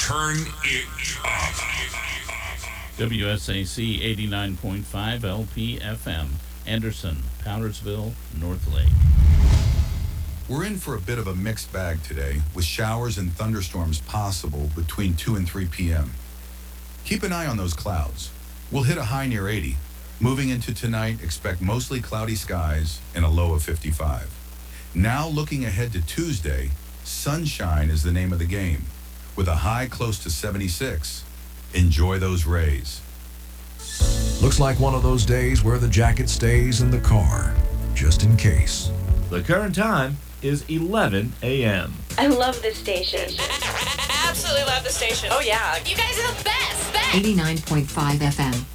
Turn it up. WSAC 89.5 LPFM, Anderson, Powdersville, North Lake. We're in for a bit of a mixed bag today, with showers and thunderstorms possible between 2 and 3 p.m. Keep an eye on those clouds. We'll hit a high near 80. Moving into tonight, expect mostly cloudy skies and a low of 55. Now looking ahead to Tuesday, sunshine is the name of the game, with a high close to 76. Enjoy those rays. Looks like one of those days where the jacket stays in the car, just in case. The current time is 11 a.m. I love this station. Absolutely love the station. Oh, yeah. You guys are the best. 89.5 FM.